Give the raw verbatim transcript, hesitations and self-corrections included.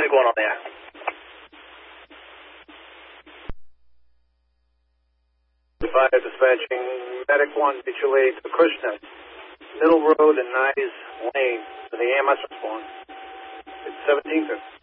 Medic one on the air. Fire dispatching Medic one, mutual aid to Krishna, Middle Road and Nyes Lane for the A M S response. It's seventeen fifty.